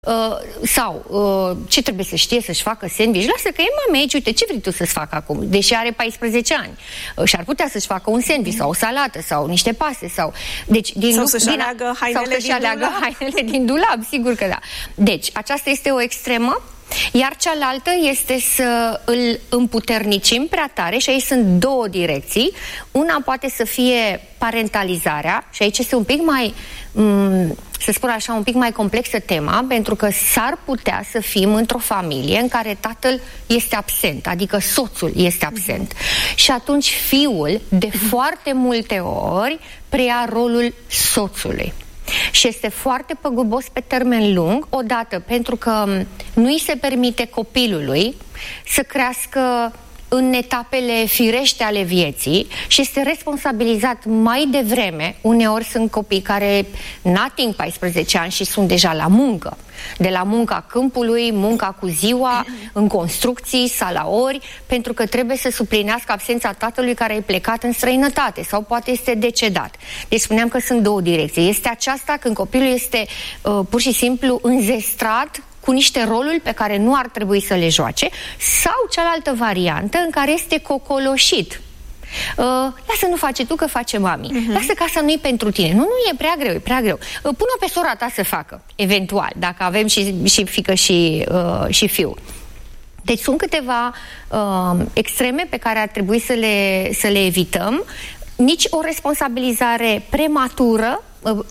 ce trebuie să știe, să-și facă sandwich. Lasă că e mame aici, uite, ce vrei tu să-ți facă acum? Deși are 14 ani. Și-ar putea să-și facă un sandwich sau o salată sau niște pase sau... Deci, sau să-și aleagă hainele din dulap, sigur că da. Deci, aceasta este o extremă. Iar cealaltă este să îl împuternicim prea tare și aici sunt două direcții. Una poate să fie parentalizarea și aici este un pic mai, să spun așa, un pic mai complexă tema, pentru că s-ar putea să fim într-o familie în care tatăl este absent, adică soțul este absent. Și atunci fiul, de foarte multe ori, preia rolul soțului. Și este foarte păgubos pe termen lung, odată pentru că nu îi se permite copilului să crească în etapele firește ale vieții și este responsabilizat mai devreme. Uneori sunt copii care n-ating 14 ani și sunt deja la muncă. De la munca câmpului, munca cu ziua, în construcții, salaori, pentru că trebuie să suplinească absența tatălui care e plecat în străinătate sau poate este decedat. Deci spuneam că sunt două direcții. Este aceasta când copilul este pur și simplu înzestrat cu niște roluri pe care nu ar trebui să le joace, sau cealaltă variantă în care este cocoloșit. Lasă, nu face tu, că face mami. Lasă, că asta nu e pentru tine. Nu, e prea greu, e prea greu. Pune-o pe sora ta să facă, eventual, dacă avem și fiică și fiu. Deci sunt câteva extreme pe care ar trebui să le evităm. Nici o responsabilizare prematură,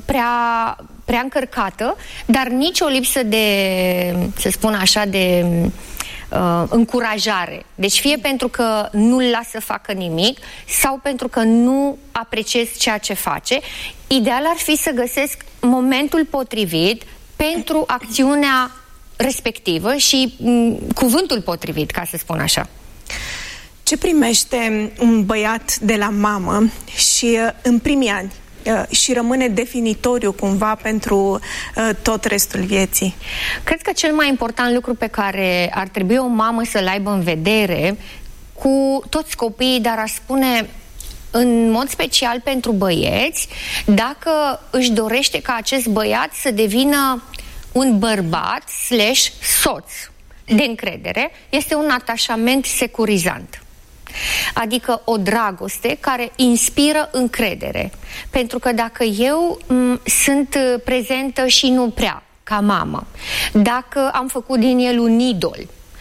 prea încărcată, dar nici o lipsă de, să spun așa, de încurajare. Deci fie pentru că nu-l lasă să facă nimic sau pentru că nu apreciez ceea ce face. Ideal ar fi să găsesc momentul potrivit pentru acțiunea respectivă și cuvântul potrivit, ca să spun așa. Ce primește un băiat de la mamă și în primii ani și rămâne definitoriu cumva pentru tot restul vieții? Cred că cel mai important lucru pe care ar trebui o mamă să-l aibă în vedere cu toți copiii, dar aș spune în mod special pentru băieți, dacă își dorește ca acest băiat să devină un bărbat / soț de încredere, este un atașament securizant. Adică o dragoste care inspiră încredere. Pentru că dacă eu sunt prezentă și nu prea, ca mamă, dacă am făcut din el un idol,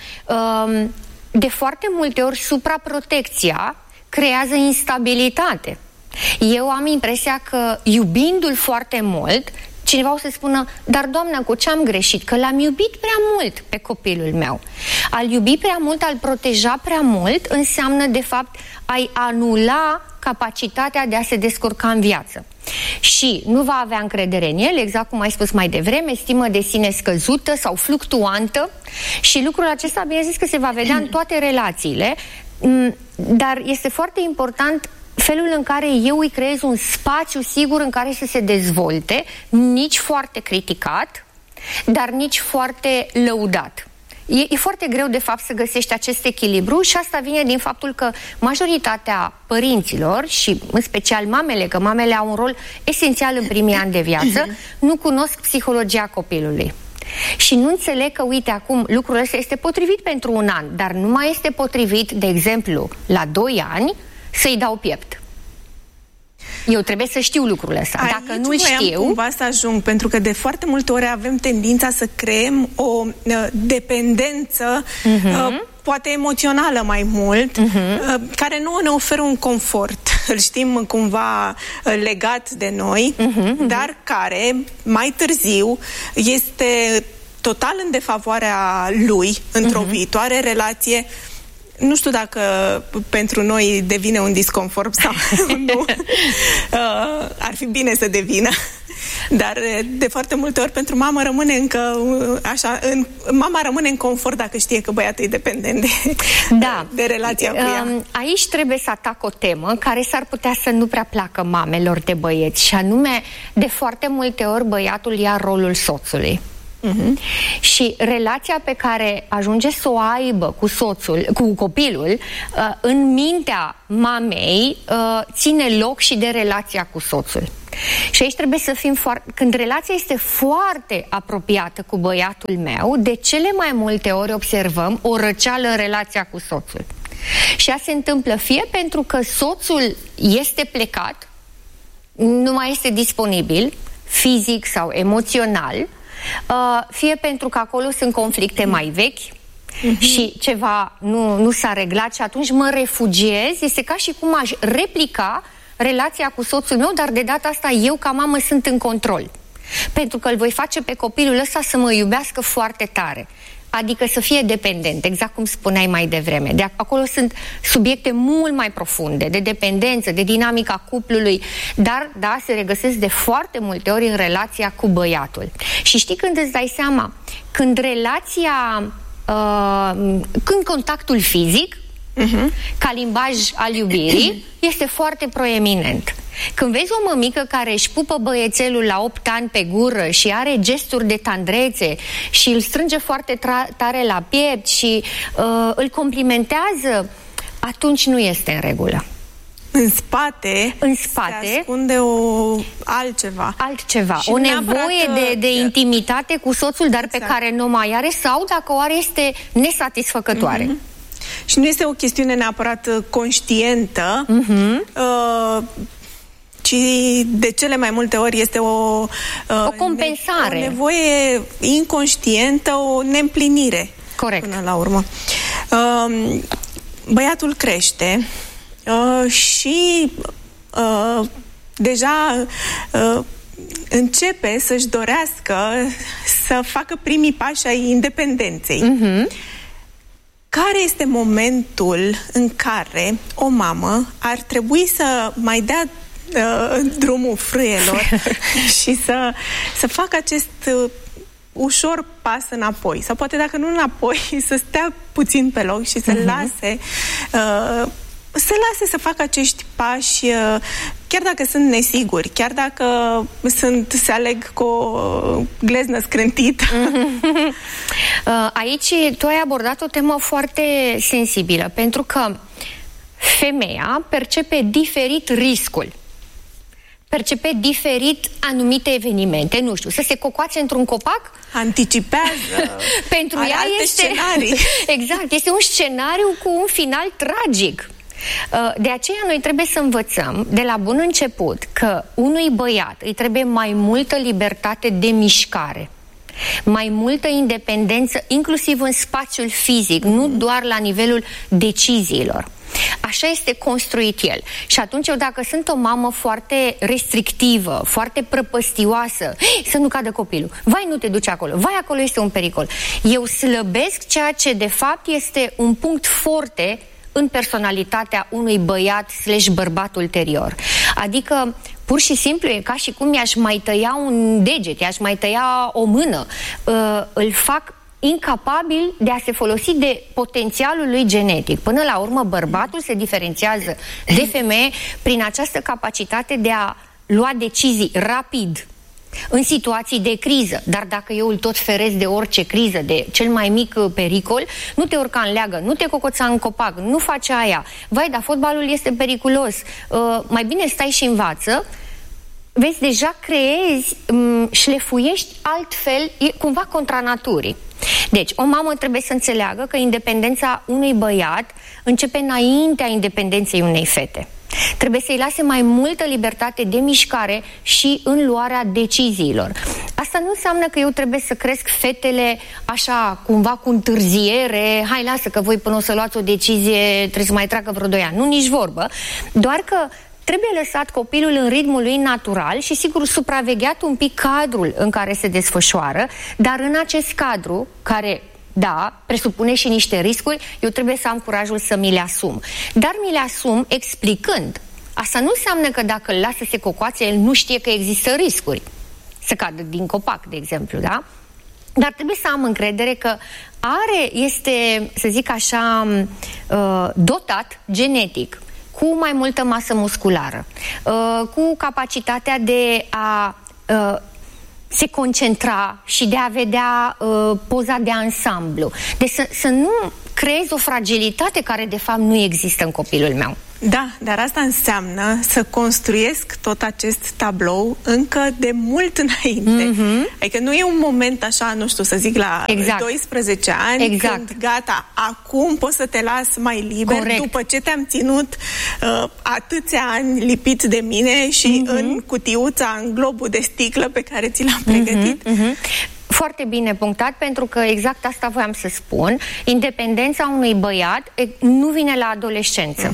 de foarte multe ori supraprotecția creează instabilitate. Eu am impresia că iubindu-l foarte mult, cineva o să spună, dar doamnă, cu ce am greșit? Că l-am iubit prea mult pe copilul meu. A-l iubi prea mult, a-l proteja prea mult, înseamnă, de fapt, a-i anula capacitatea de a se descurca în viață. Și nu va avea încredere în el, exact cum ai spus mai devreme, stimă de sine scăzută sau fluctuantă, și lucrul acesta, bineînțeles că se va vedea în toate relațiile, dar este foarte important felul în care eu îi creez un spațiu sigur în care să se dezvolte, nici foarte criticat, dar nici foarte lăudat. E foarte greu, de fapt, să găsești acest echilibru și asta vine din faptul că majoritatea părinților și în special mamele, că mamele au un rol esențial în primii ani de viață, nu cunosc psihologia copilului. Și nu înțeleg că, uite, acum lucrul ăsta este potrivit pentru un an, dar nu mai este potrivit, de exemplu, la 2 ani, să-i dau piept. Eu trebuie să știu lucrul ăsta. Dacă nu știu... cumva să ajung, pentru că de foarte multe ori avem tendința să creăm o dependență, poate emoțională mai mult, care nu ne oferă un confort. Îl știm cumva legat de noi, dar care mai târziu este total în defavoarea lui într-o viitoare relație. Nu știu dacă pentru noi devine un disconfort sau nu. Ar fi bine să devină. Dar de foarte multe ori pentru mama rămâne încă așa, mama rămâne în confort dacă știe că băiatul e dependent de relația cu ea. Aici trebuie să atac o temă care s-ar putea să nu prea placă mamelor de băieți, și anume, de foarte multe ori băiatul ia rolul soțului. Și relația pe care ajunge să o aibă cu copilul, în mintea mamei, ține loc și de relația cu soțul. Și aici trebuie să fim când relația este foarte apropiată cu băiatul meu, de cele mai multe ori observăm o răceală în relația cu soțul. Și ea se întâmplă fie pentru că soțul este plecat, nu mai este disponibil, fizic sau emoțional, fie pentru că acolo sunt conflicte mai vechi și ceva nu s-a reglat și atunci mă refugiez. Este ca și cum aș replica relația cu soțul meu, dar de data asta eu ca mamă sunt în control. Pentru că îl voi face pe copilul ăsta să mă iubească foarte tare. Adică să fie dependent, exact cum spuneai mai devreme. De acolo sunt subiecte mult mai profunde, de dependență, de dinamica cuplului, dar, da, se regăsesc de foarte multe ori în relația cu băiatul. Și știi când îți dai seama? Când relația, când contactul fizic, ca limbaj al iubirii, este foarte proeminent. Când vezi o mămică care își pupă băiețelul la 8 ani pe gură și are gesturi de tandrețe și îl strânge foarte tare la piept și îl complimentează, atunci nu este în regulă. În spate se ascunde altceva. O nevoie de intimitate cu soțul, dar pe care nu mai are, sau dacă o are, este nesatisfăcătoare. Și nu este o chestiune neapărat conștientă, ci de cele mai multe ori este o compensare. O nevoie inconștientă, o neîmplinire. Corect. Până la urmă. Băiatul crește și deja începe să-și dorească să facă primii pași ai independenței. Care este momentul în care o mamă ar trebui să mai dea drumul frâielor și să facă acest ușor pas înapoi? Sau poate dacă nu înapoi, să stea puțin pe loc și să lase să facă acești pași, chiar dacă sunt nesiguri, chiar dacă se aleg cu o gleznă scrântită. Aici tu ai abordat o temă foarte sensibilă, pentru că femeia percepe diferit riscul. Percepe diferit anumite evenimente, nu știu, să se cocoațe într-un copac? Anticipează. Pentru ea este scenarii. Exact, este un scenariu cu un final tragic. De aceea noi trebuie să învățăm de la bun început că unui băiat îi trebuie mai multă libertate de mișcare, mai multă independență, inclusiv în spațiul fizic, nu doar la nivelul deciziilor. Așa este construit el. Și atunci eu, dacă sunt o mamă foarte restrictivă, foarte prăpăstioasă, să nu cadă copilul, vai, nu te duci acolo, vai, acolo este un pericol, eu slăbesc ceea ce de fapt este un punct forte în personalitatea unui băiat / bărbat ulterior. Adică pur și simplu e ca și cum i-aș mai tăia un deget, i-aș mai tăia o mână, îl fac incapabil de a se folosi de potențialul lui genetic. Până la urmă, bărbatul se diferențiază de femeie prin această capacitate de a lua decizii rapid, în situații de criză. Dar dacă eu îl tot feresc de orice criză, de cel mai mic pericol, nu te urca în leagă, nu te cocoța în copac, nu faci aia. Vai, dar fotbalul este periculos. Mai bine stai și învață. Vezi, deja creezi, șlefuiești altfel, e cumva contra naturii. Deci, o mamă trebuie să înțeleagă că independența unui băiat începe înaintea independenței unei fete. Trebuie să-i lase mai multă libertate de mișcare și în luarea deciziilor. Asta nu înseamnă că eu trebuie să cresc fetele așa, cumva cu întârziere, hai, lasă că voi până o să luați o decizie trebuie să mai treacă vreo 2 ani. Nu, nici vorbă. Doar că trebuie lăsat copilul în ritmul lui natural și, sigur, supravegheat un pic cadrul în care se desfășoară, dar în acest cadru, care, da, presupune și niște riscuri, eu trebuie să am curajul să mi le asum. Dar mi le asum explicând. Asta nu înseamnă că dacă îl lasă să se cocoațe, el nu știe că există riscuri. Să cadă din copac, de exemplu, da? Dar trebuie să am încredere că este, să zic așa, dotat genetic, cu mai multă masă musculară, cu capacitatea de a se concentra și de a vedea poza de ansamblu. Deci să nu creezi o fragilitate care de fapt nu există în copilul meu. Da, dar asta înseamnă să construiesc tot acest tablou încă de mult înainte. Adică nu e un moment așa, nu știu, să zic la 12 ani, când gata, acum poți să te las mai liber, după ce te-am ținut atâția ani lipit de mine și în cutiuța, în globul de sticlă pe care ți l-am pregătit. Foarte bine punctat, pentru că exact asta voiam să spun. Independența unui băiat nu vine la adolescență.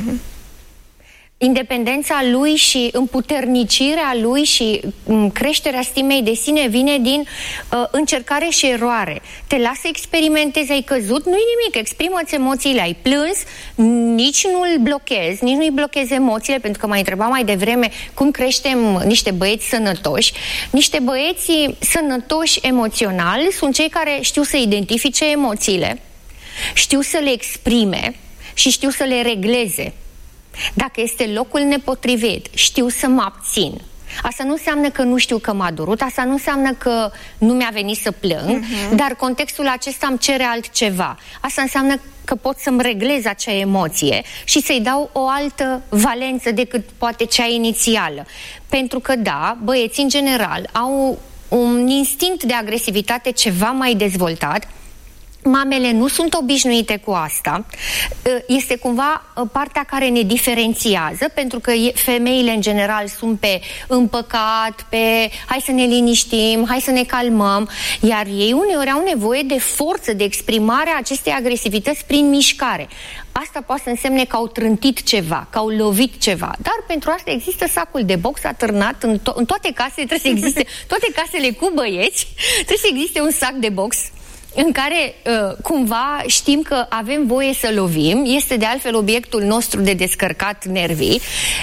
Independența lui și împuternicirea lui și creșterea stimei de sine vine din încercare și eroare. Te lasă să experimentezi, ai căzut, nu-i nimic, exprimă-ți emoțiile, ai plâns, nici nu-l blochezi, nici nu-i blochezi emoțiile, pentru că m-ai întrebat mai devreme cum creștem niște băieți sănătoși. Niște băieți sănătoși emoțional sunt cei care știu să identifice emoțiile, știu să le exprime și știu să le regleze. Dacă este locul nepotrivit, știu să mă abțin. Asta nu înseamnă că nu știu că m-a durut, asta nu înseamnă că nu mi-a venit să plâng, dar contextul acesta îmi cere altceva. Asta înseamnă că pot să-mi reglez acea emoție și să-i dau o altă valență decât poate cea inițială. Pentru că, da, băieții în general au un instinct de agresivitate ceva mai dezvoltat. Mamele nu sunt obișnuite cu asta. Este cumva partea care ne diferențiază, pentru că femeile în general sunt pe împăcat, pe hai să ne liniștim, hai să ne calmăm, iar ei uneori au nevoie de forță, de exprimare a acestei agresivități prin mișcare. Asta poate să însemne că au trântit ceva, că au lovit ceva, dar pentru asta există sacul de box atârnat în toate casele, trebuie să existe, toate casele cu băieți, trebuie să existe un sac de box în care cumva știm că avem voie să lovim, este de altfel obiectul nostru de descărcat nervii,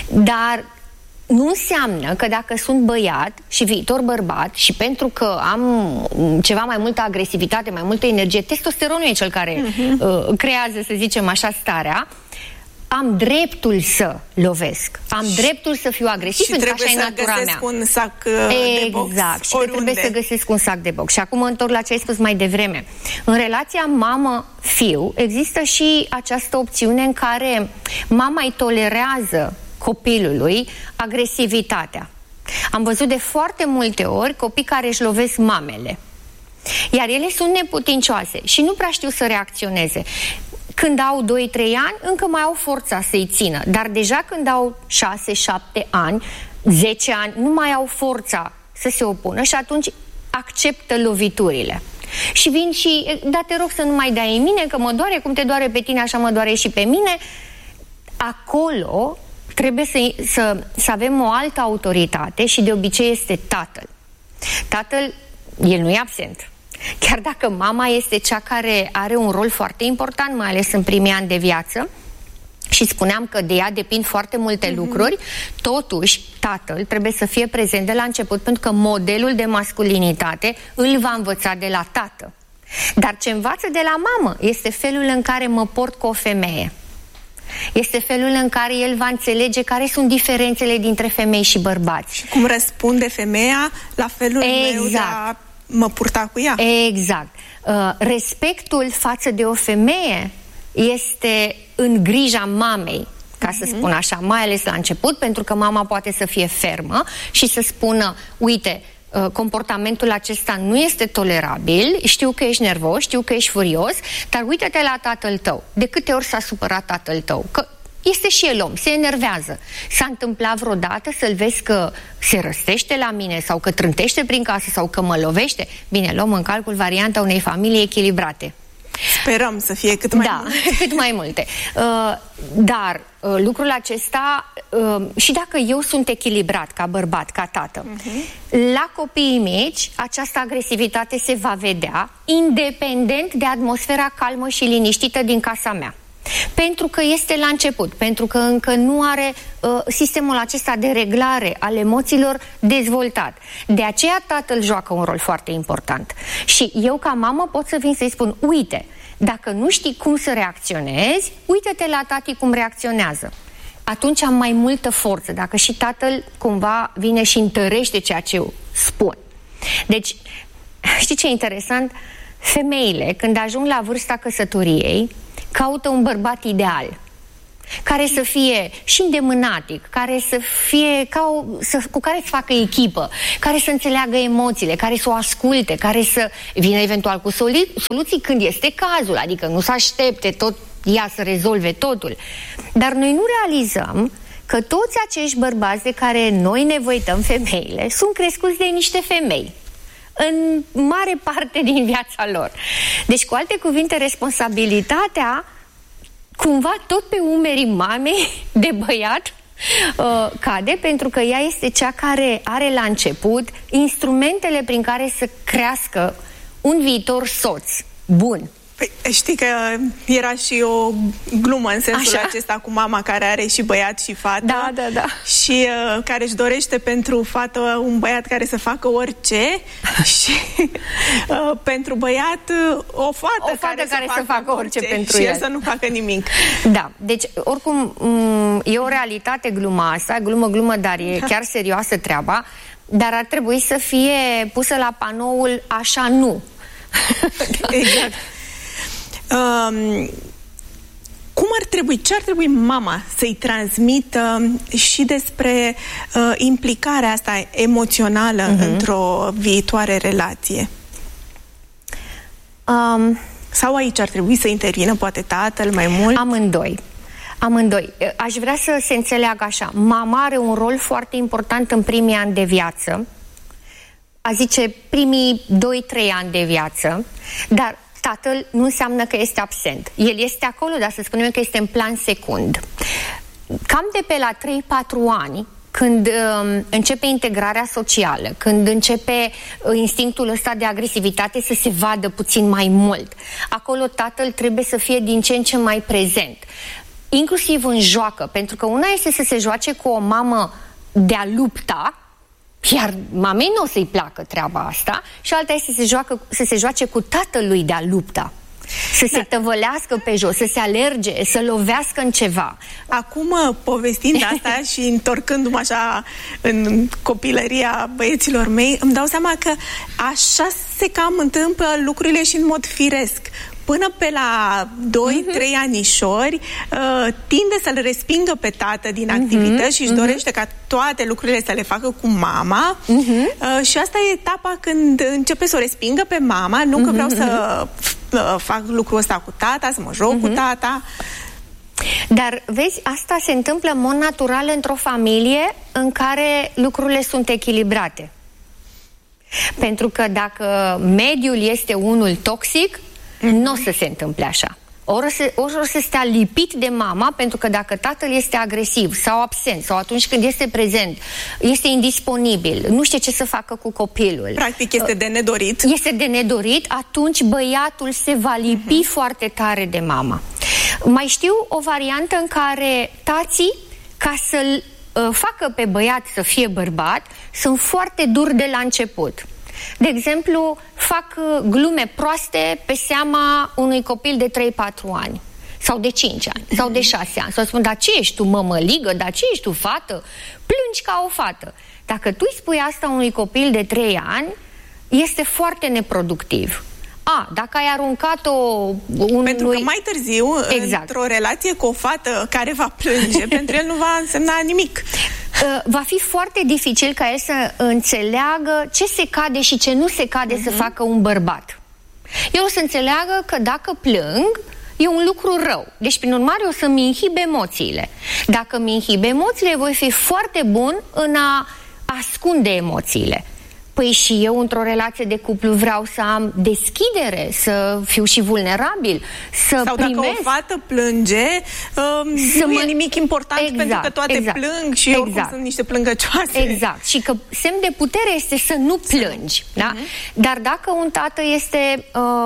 dar nu înseamnă că dacă sunt băiat și viitor bărbat și pentru că am ceva mai multă agresivitate, mai multă energie, testosteronul e cel care creează, să zicem așa, starea, am dreptul să lovesc, am dreptul să fiu agresiv, pentru că așa e natura mea. Un sac de box. Exact, și trebuie să găsesc un sac de box. Și acum mă întorc la ce ai spus mai devreme. În relația mamă-fiu există și această opțiune în care mama îi tolerează copilului agresivitatea. Am văzut de foarte multe ori copii care își lovesc mamele, iar ele sunt neputincioase și nu prea știu să reacționeze. Când au 2-3 ani, încă mai au forța să-i țină, dar deja când au 6-7 ani, 10 ani, nu mai au forța să se opună și atunci acceptă loviturile. Și vin și, da, te rog să nu mai dai în mine, că mă doare, cum te doare pe tine, așa mă doare și pe mine. Acolo trebuie să avem o altă autoritate și de obicei este tatăl. Tatăl, el nu e absent. Chiar dacă mama este cea care are un rol foarte important, mai ales în primii ani de viață, și spuneam că de ea depind foarte multe lucruri, totuși tatăl trebuie să fie prezent de la început, pentru că modelul de masculinitate îl va învăța de la tată. Dar ce învață de la mamă este felul în care mă port cu o femeie. Este felul în care el va înțelege care sunt diferențele dintre femei și bărbați. Și cum răspunde femeia la felul meu de a mă purta cu ea. Exact. Respectul față de o femeie este în grija mamei, ca să spun așa, mai ales la început, pentru că mama poate să fie fermă și să spună, uite, comportamentul acesta nu este tolerabil, știu că ești nervos, știu că ești furios, dar uite-te la tatăl tău. De câte ori s-a supărat tatăl tău? Că este și el om, se enervează. S-a întâmplat vreodată să-l vezi că se răstește la mine sau că trântește prin casă sau că mă lovește? Bine, luăm în calcul varianta unei familii echilibrate. Sperăm să fie cât mai multe. Cât mai multe. Dar lucrul acesta, și dacă eu sunt echilibrat ca bărbat, ca tată, la copiii mici această agresivitate se va vedea independent de atmosfera calmă și liniștită din casa mea. Pentru că este la început, pentru că încă nu are sistemul acesta de reglare al emoțiilor dezvoltat. De aceea tatăl joacă un rol foarte important. Și eu ca mamă pot să vin să-i spun, uite, dacă nu știi cum să reacționezi, uite-te la tati cum reacționează. Atunci am mai multă forță, dacă și tatăl cumva vine și întărește ceea ce eu spun. Deci, știi ce e interesant? Femeile, când ajung la vârsta căsătoriei, caută un bărbat ideal. care să fie și îndemânatic, care să fie cu care să facă echipă, care să înțeleagă emoțiile, care să o asculte, care să vină eventual cu soluții când este cazul, adică nu să aștepte tot ea să rezolve totul. Dar noi nu realizăm că toți acești bărbați de care noi ne văităm, femeile, sunt crescuți de niște femei în mare parte din viața lor. Deci, cu alte cuvinte, responsabilitatea cumva tot pe umerii mamei de băiat cade, pentru că ea este cea care are la început instrumentele prin care să crească un viitor soț bun. Știi că era și o glumă în sensul acesta cu mama care are și băiat și fată. Da. Și care își dorește pentru fată un băiat care să facă orice și pentru băiat o fată care să facă orice pentru el. Și să nu facă nimic. Da, deci oricum e o realitate gluma asta, glumă, dar e chiar serioasă treaba, dar ar trebui să fie pusă la panoul așa nu. Exact. Ce ar trebui mama să-i transmită și despre implicarea asta emoțională într-o viitoare relație? Sau aici ar trebui să intervină poate tatăl mai mult? Amândoi. Aș vrea să se înțeleagă așa. Mama are un rol foarte important în primii ani de viață, a zice primii 2-3 ani de viață, dar tatăl nu înseamnă că este absent. El este acolo, dar să spunem că este în plan secund. Cam de pe la 3-4 ani, când începe integrarea socială, când începe instinctul ăsta de agresivitate să se vadă puțin mai mult, acolo tatăl trebuie să fie din ce în ce mai prezent. Inclusiv în joacă, pentru că una este să se joace cu o mamă de-a lupta, iar mamei nu o să-i placă treaba asta, și alta este să se joace cu tatălui de-a lupta. Să se tăvălească pe jos, să se alerge, să lovească în ceva. Acum, povestind asta și întorcându-mă așa în copilăria băieților mei, îmi dau seama că așa se cam întâmplă lucrurile și în mod firesc. Până pe la 2-3 anișori tinde să-l respingă pe tată din activități și își dorește ca toate lucrurile să le facă cu mama și asta e etapa când începe să o respingă pe mama, nu că vreau să fac lucrul ăsta cu tata, să mă joc cu tata. Dar vezi, asta se întâmplă în mod natural într-o familie în care lucrurile sunt echilibrate. Pentru că dacă mediul este unul toxic, nu o să se întâmple așa. Ori o să stea lipit de mama, pentru că dacă tatăl este agresiv sau absent, sau atunci când este prezent, este indisponibil, nu știe ce să facă cu copilul. Practic este de nedorit. Este de nedorit, atunci băiatul se va lipi foarte tare de mama. Mai știu o variantă în care tații, ca să-l facă pe băiat să fie bărbat, sunt foarte duri de la început. De exemplu, fac glume proaste pe seama unui copil de 3-4 ani sau de 5 ani sau de 6 ani. Sau spun, dar ce ești tu, mămăligă? Dar ce ești tu, fată? Plângi ca o fată. Dacă tu îi spui asta unui copil de 3 ani, este foarte neproductiv. Dacă ai aruncat-o Pentru că mai târziu, într-o relație cu o fată care va plânge, pentru el nu va însemna nimic. Va fi foarte dificil ca el să înțeleagă ce se cade și ce nu se cade să facă un bărbat. El o să înțeleagă că dacă plâng, e un lucru rău. Deci, prin urmare, o să-mi inhib emoțiile. Dacă mi inhib emoțiile, voi fi foarte bun în a ascunde emoțiile. Păi și eu, într-o relație de cuplu, vreau să am deschidere, să fiu și vulnerabil, să sau primesc. Dacă o fată plânge, nu e nimic important, pentru că toate plâng și oricum sunt niște plângăcioase. Exact. Și că semn de putere este să nu plângi. Da? Dar dacă un tată este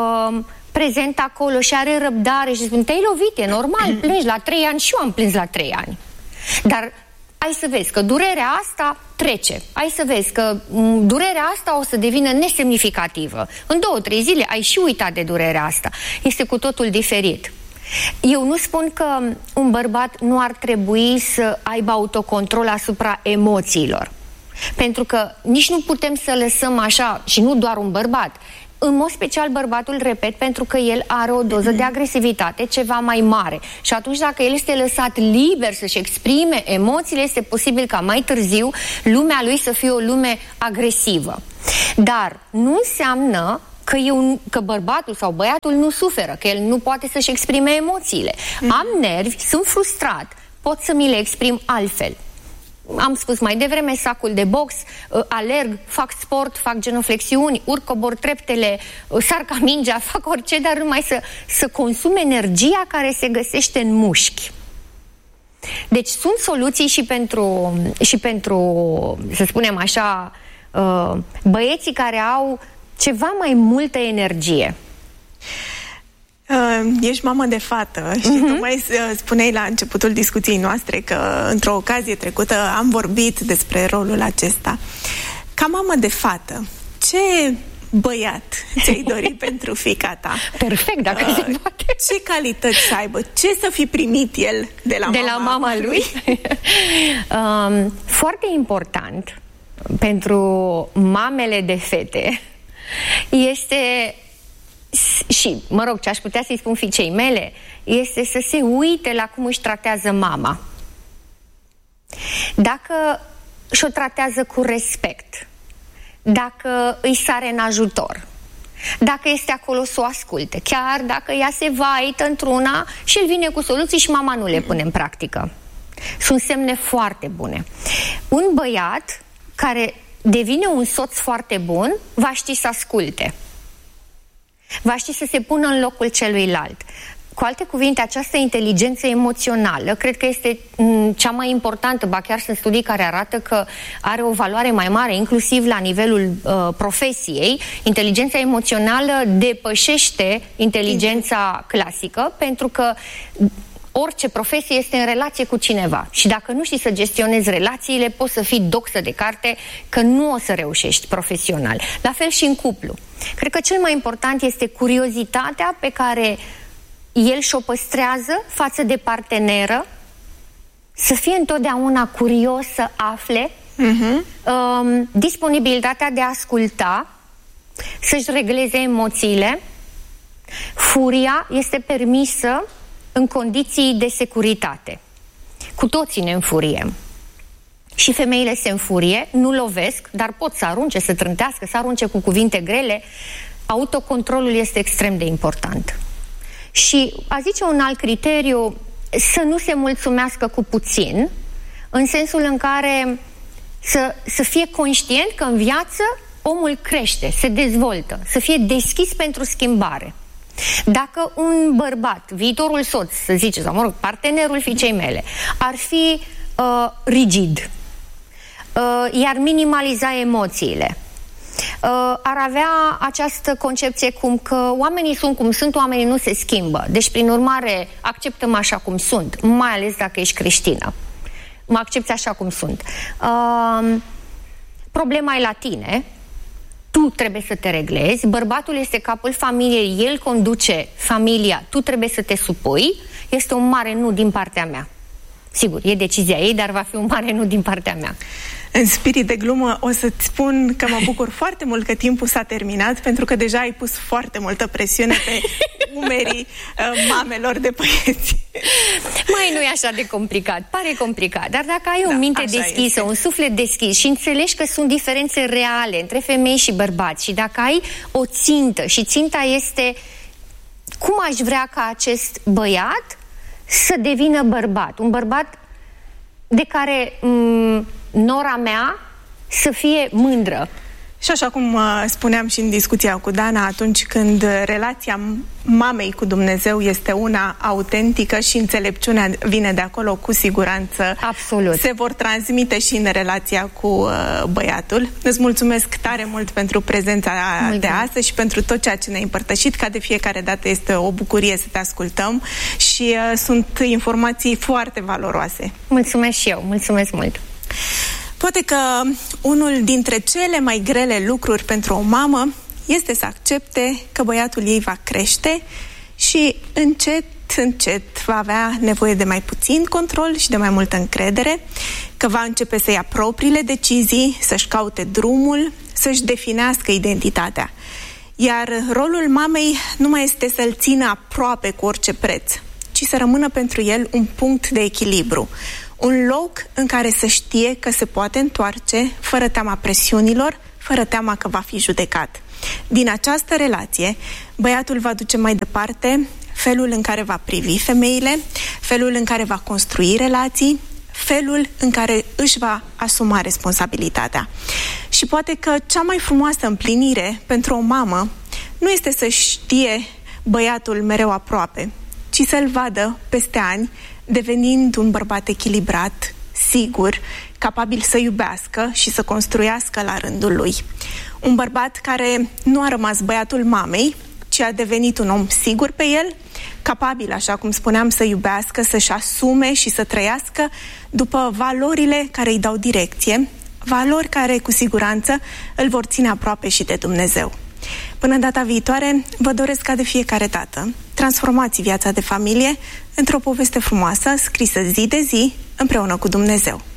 prezent acolo și are răbdare și spune, te-ai lovit, e normal, plângi la 3 ani, și eu am plâns la 3 ani. Dar ai să vezi că durerea asta trece. Ai să vezi că durerea asta o să devină nesemnificativă. În 2-3 zile ai și uitat de durerea asta. Este cu totul diferit. Eu nu spun că un bărbat nu ar trebui să aibă autocontrol asupra emoțiilor. Pentru că nici nu putem să lăsăm așa, și nu doar un bărbat, în mod special bărbatul, repet, pentru că el are o doză de agresivitate ceva mai mare. Și atunci, dacă el este lăsat liber să-și exprime emoțiile, este posibil ca mai târziu lumea lui să fie o lume agresivă. Dar nu înseamnă că bărbatul sau băiatul nu suferă, că el nu poate să-și exprime emoțiile. Am nervi, sunt frustrat, pot să mi le exprim altfel. Am spus mai devreme, sacul de box, alerg, fac sport, fac genuflexiuni, urc, cobor treptele, sar ca mingea, fac orice, dar numai să consum energia care se găsește în mușchi. Deci sunt soluții și pentru, să spunem așa, băieții care au ceva mai multă energie. Ești mamă de fată și tocmai spuneai la începutul discuției noastre că într-o ocazie trecută am vorbit despre rolul acesta. Ca mamă de fată, ce băiat ți-ai dori pentru fiica ta? Perfect, dacă se poate. Ce calități să aibă? Ce să fi primit el de la mama lui? Foarte important pentru mamele de fete este, și, mă rog, ce aș putea să-i spun fiicei mele, este să se uite la cum își tratează mama. Dacă și-o tratează cu respect, dacă îi sare în ajutor, dacă este acolo să o asculte, chiar dacă ea se vaită într-una și el vine cu soluții și mama nu le pune în practică. Sunt semne foarte bune. Un băiat care devine un soț foarte bun va ști să asculte, va ști să se pună în locul celuilalt. Cu alte cuvinte, această inteligență emoțională cred că este cea mai importantă, ba chiar sunt studii care arată că are o valoare mai mare, inclusiv la nivelul profesiei. Inteligența emoțională depășește inteligența clasică, pentru că orice profesie este în relație cu cineva. Și dacă nu știi să gestionezi relațiile, poți să fii doxă de carte că nu o să reușești profesional. La fel și în cuplu. Cred că cel mai important este curiozitatea pe care el și-o păstrează față de parteneră, să fie întotdeauna curios să afle, disponibilitatea de a asculta, să-și regleze emoțiile. Furia este permisă în condiții de securitate. Cu toții ne înfuriem. Și femeile se înfurie, nu lovesc, dar pot să arunce, să trântească, să arunce cu cuvinte grele. Autocontrolul este extrem de important. Și a zice un alt criteriu, să nu se mulțumească cu puțin, în sensul în care să fie conștient că în viață omul crește, se dezvoltă, să fie deschis pentru schimbare. Dacă un bărbat, viitorul soț, să zice, sau mă rog, partenerul fiicei mele, ar fi rigid, iar minimaliza emoțiile, ar avea această concepție cum că oamenii sunt cum sunt, oamenii nu se schimbă, deci prin urmare acceptă-mă așa cum sunt, mai ales dacă ești creștină, mă accepți așa cum sunt. Problema e la tine, tu trebuie să te reglezi, bărbatul este capul familiei, el conduce familia, tu trebuie să te supui, este un mare nu din partea mea. Sigur, e decizia ei, dar va fi un mare nu din partea mea. În spirit de glumă o să-ți spun că mă bucur foarte mult că timpul s-a terminat, pentru că deja ai pus foarte multă presiune pe umerii mamelor de băieți. Mai nu e așa de complicat, pare complicat, dar dacă ai o minte deschisă, un suflet deschis și înțelegi că sunt diferențe reale între femei și bărbați și dacă ai o țintă și ținta este cum aș vrea ca acest băiat să devină bărbat, un bărbat de care nora mea să fie mândră. Și așa cum spuneam și în discuția cu Dana, atunci când relația mamei cu Dumnezeu este una autentică și înțelepciunea vine de acolo, cu siguranță absolut se vor transmite și în relația cu băiatul. Îți mulțumesc tare mult pentru prezența de astăzi și pentru tot ceea ce ne-ai împărtășit. Ca de fiecare dată este o bucurie să te ascultăm și sunt informații foarte valoroase. Mulțumesc și eu, mulțumesc mult. Poate că unul dintre cele mai grele lucruri pentru o mamă este să accepte că băiatul ei va crește și încet, încet va avea nevoie de mai puțin control și de mai multă încredere, că va începe să ia propriile decizii, să-și caute drumul, să-și definească identitatea. Iar rolul mamei nu mai este să-l țină aproape cu orice preț, ci să rămână pentru el un punct de echilibru, un loc în care să știe că se poate întoarce fără teama presiunilor, fără teama că va fi judecat. Din această relație, băiatul va duce mai departe felul în care va privi femeile, felul în care va construi relații, felul în care își va asuma responsabilitatea. Și poate că cea mai frumoasă împlinire pentru o mamă nu este să știe băiatul mereu aproape, ci să-l vadă peste ani devenind un bărbat echilibrat, sigur, capabil să iubească și să construiască la rândul lui. Un bărbat care nu a rămas băiatul mamei, ci a devenit un om sigur pe el, capabil, așa cum spuneam, să iubească, să-și asume și să trăiască după valorile care îi dau direcție, valori care cu siguranță îl vor ține aproape și de Dumnezeu. Până data viitoare, vă doresc ca de fiecare dată, transformați viața de familie într-o poveste frumoasă, scrisă zi de zi, împreună cu Dumnezeu.